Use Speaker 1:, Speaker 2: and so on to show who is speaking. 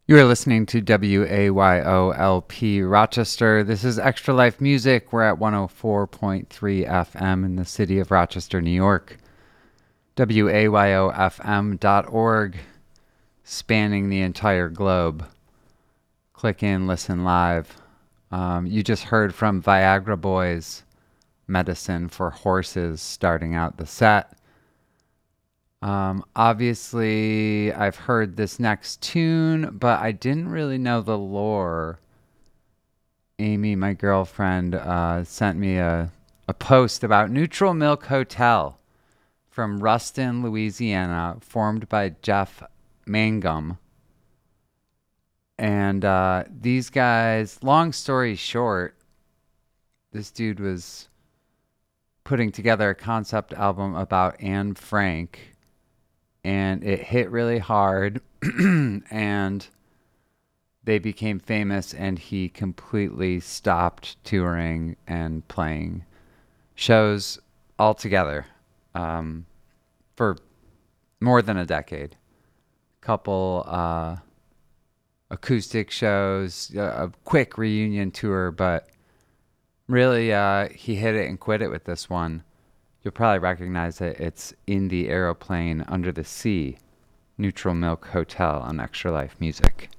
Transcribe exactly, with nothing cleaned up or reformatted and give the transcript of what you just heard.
Speaker 1: You are listening to W A Y O L P Rochester. This is Extra Life Music. We're at one oh four point three F M in the city of Rochester, New York. W A Y O F M dot org, spanning the entire globe. Click in, listen live. Um, you just heard from Viagra Boys, Medicine for Horses, starting out the set. Um, obviously, I've heard this next tune, but I didn't really know the lore. Amy, my girlfriend, uh, sent me a, a post about Neutral Milk Hotel from Ruston, Louisiana, formed by Jeff Mangum. And uh, these guys, long story short, this dude was putting together a concept album about Anne Frank, and it hit really hard, and they became famous, and he completely stopped touring and playing shows altogether um, for more than a decade. Couple uh, acoustic shows, a quick reunion tour, but really uh, he hit it and quit it with this one. You'll probably recognize it. It's In the Aeroplane Under the Sea, Neutral Milk Hotel on Extra Life Music.